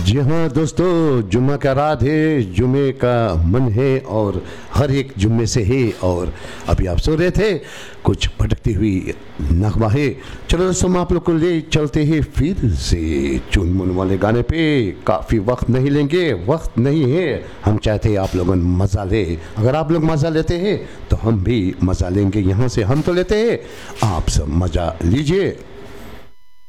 जी हाँ दोस्तों, जुम्मा का रात है, जुमे का मन है और हर एक जुम्मे से है। और अभी आप सो रहे थे, कुछ भटकती हुई नगमा है। चलो दोस्तों, हम आप लोग को ले चलते हैं फिर से चुनमुन वाले गाने पे। काफ़ी वक्त नहीं लेंगे, वक्त नहीं है, हम चाहते हैं आप लोगों मज़ा ले। अगर आप लोग मज़ा लेते हैं तो हम भी मज़ा लेंगे। यहाँ से हम तो लेते हैं, आप सब मज़ा लीजिए।